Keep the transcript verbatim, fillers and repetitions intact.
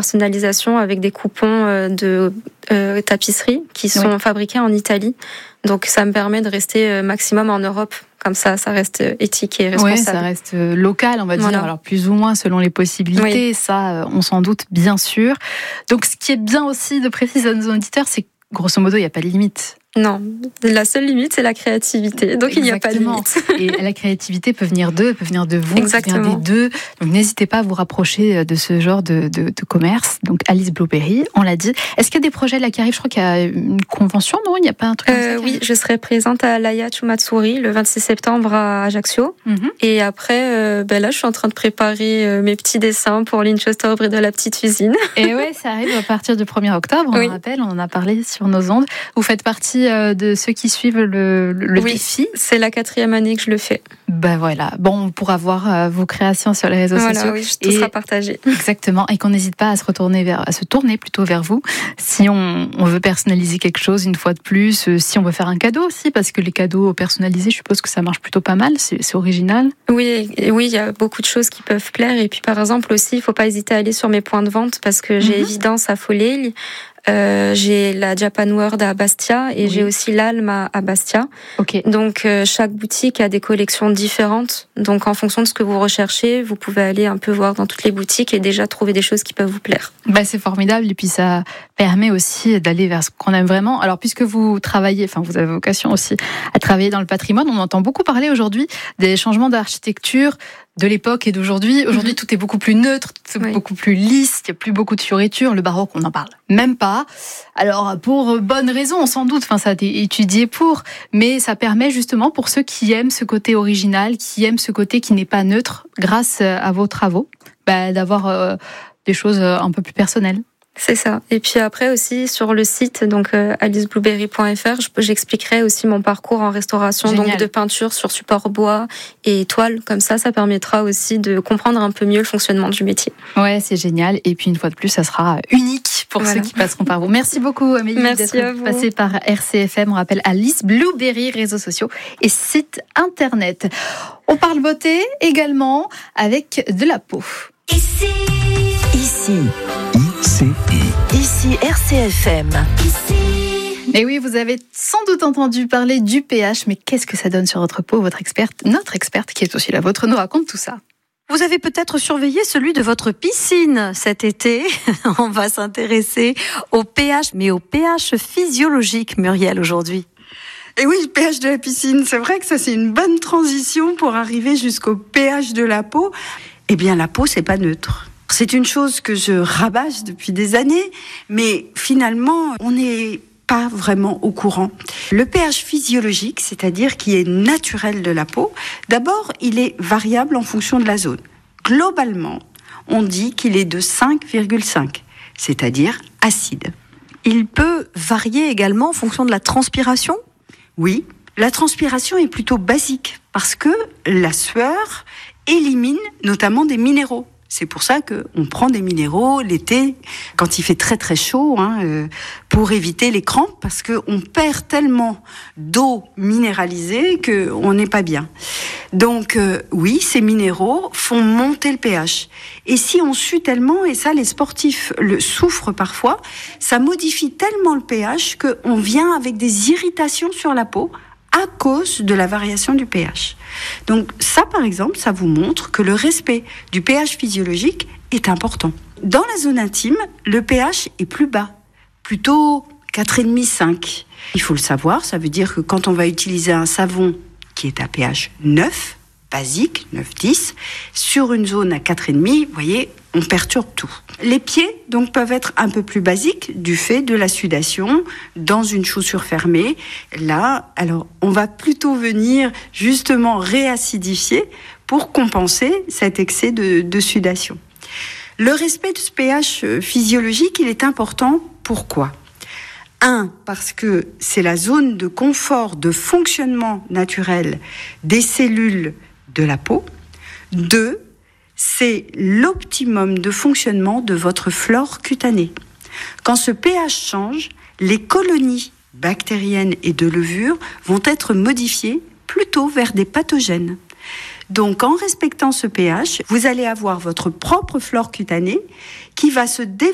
personnalisation avec des coupons de euh, tapisserie qui sont oui. fabriqués en Italie. Donc ça me permet de rester maximum en Europe. Comme ça, ça reste éthique et responsable. Oui, ça reste local, on va dire. Voilà. Alors plus ou moins selon les possibilités. Oui. Ça, on s'en doute bien sûr. Donc ce qui est bien aussi de préciser à nos auditeurs, c'est que grosso modo, il n'y a pas de limite. Non, la seule limite, c'est la créativité. Donc, Exactement. Il n'y a pas de limite. Et la créativité peut venir d'eux, peut venir de vous, Exactement. peut venir des deux. Donc, n'hésitez pas à vous rapprocher de ce genre de, de, de commerce. Donc, Alice Blueberry, on l'a dit. Est-ce qu'il y a des projets là qui arrivent ? Je crois qu'il y a une convention, non ? Il n'y a pas un truc euh, comme ça ? Oui, je serai présente à l'Aya Chumatsuri le vingt-six septembre à Ajaccio. Mm-hmm. Et après, euh, ben là, je suis en train de préparer euh, mes petits dessins pour l'Inchoctobre et de la petite usine. Et ouais, ça arrive à partir du premier octobre, on oui. rappelle, on en a parlé sur nos ondes. Vous faites partie de ceux qui suivent le, le oui, défi. C'est la quatrième année que je le fais. Ben voilà. Bon, on pourra voir euh, vos créations sur les réseaux voilà, sociaux. Oui, tout et, sera partagé. Exactement. Et qu'on n'hésite pas à se retourner vers, à se tourner plutôt vers vous. Si on, on veut personnaliser quelque chose une fois de plus, euh, si on veut faire un cadeau aussi, parce que les cadeaux personnalisés, je suppose que ça marche plutôt pas mal. C'est, c'est original. Oui, et oui, il y a beaucoup de choses qui peuvent plaire. Et puis, par exemple, aussi, il ne faut pas hésiter à aller sur mes points de vente parce que j'ai mm-hmm. Évidence à Follesle. Euh, j'ai la Japan World à Bastia et oui. j'ai aussi l'Alm à, à Bastia. Okay. Donc euh, chaque boutique a des collections différentes. Donc en fonction de ce que vous recherchez, vous pouvez aller un peu voir dans toutes les boutiques et déjà trouver des choses qui peuvent vous plaire. Bah, c'est formidable et puis ça permet aussi d'aller vers ce qu'on aime vraiment. Alors puisque vous travaillez, enfin vous avez vocation aussi à travailler dans le patrimoine, on entend beaucoup parler aujourd'hui des changements d'architecture de l'époque et d'aujourd'hui. Aujourd'hui, mmh. tout est beaucoup plus neutre, tout est oui. beaucoup plus lisse, il n'y a plus beaucoup de fioritures. Le baroque, on n'en parle même pas. Alors, pour bonne raison, sans doute, enfin, ça a été étudié pour, mais ça permet justement pour ceux qui aiment ce côté original, qui aiment ce côté qui n'est pas neutre, grâce à vos travaux, bah, d'avoir euh, des choses un peu plus personnelles. C'est ça. Et puis après aussi sur le site donc euh, alice blueberry point f r, j'expliquerai aussi mon parcours en restauration. Génial. Donc de peinture sur support bois et toile. Comme ça, ça permettra aussi de comprendre un peu mieux le fonctionnement du métier. Ouais, c'est génial. Et puis une fois de plus, ça sera unique pour voilà. ceux qui passeront par vous. Merci beaucoup Amélie Merci d'être passée par R C F M. On rappelle Alice Blueberry, réseaux sociaux et site internet. On parle beauté également avec de la peau. Ici, ici, ici, ici R C F M. Ici. Et oui, vous avez sans doute entendu parler du pH, mais qu'est-ce que ça donne sur votre peau ? Votre experte, notre experte, qui est aussi la vôtre, nous raconte tout ça. Vous avez peut-être surveillé celui de votre piscine cet été. On va s'intéresser au pH, mais au pH physiologique, Muriel, aujourd'hui. Et oui, le pH de la piscine, c'est vrai que ça c'est une bonne transition pour arriver jusqu'au pH de la peau. Eh bien, la peau, c'est pas neutre. C'est une chose que je rabâche depuis des années, mais finalement, on n'est pas vraiment au courant. Le pH physiologique, c'est-à-dire qui est naturel de la peau, d'abord, il est variable en fonction de la zone. Globalement, on dit qu'il est de cinq virgule cinq, c'est-à-dire acide. Il peut varier également en fonction de la transpiration ? Oui, la transpiration est plutôt basique, parce que la sueur élimine notamment des minéraux. C'est pour ça qu'on prend des minéraux l'été, quand il fait très très chaud, hein, euh, pour éviter les crampes, parce qu'on perd tellement d'eau minéralisée qu'on n'est pas bien. Donc euh, oui, ces minéraux font monter le pH. Et si on sue tellement, et ça les sportifs le souffrent parfois, ça modifie tellement le pH qu'on vient avec des irritations sur la peau, à cause de la variation du pH. Donc ça, par exemple, ça vous montre que le respect du pH physiologique est important. Dans la zone intime, le pH est plus bas, plutôt quatre virgule cinq cinq. Il faut le savoir, ça veut dire que quand on va utiliser un savon qui est à pH neuf, basique, neuf dix, sur une zone à quatre virgule cinq, vous voyez, on perturbe tout. Les pieds donc peuvent être un peu plus basiques du fait de la sudation dans une chaussure fermée. Là, alors on va plutôt venir justement réacidifier pour compenser cet excès de, de sudation. Le respect de ce pH physiologique, il est important. Pourquoi ? Un, parce que c'est la zone de confort, de fonctionnement naturel des cellules de la peau. Deux, c'est l'optimum de fonctionnement de votre flore cutanée. Quand ce pH change, les colonies bactériennes et de levures vont être modifiées plutôt vers des pathogènes. Donc, en respectant ce pH, vous allez avoir votre propre flore cutanée qui va se développer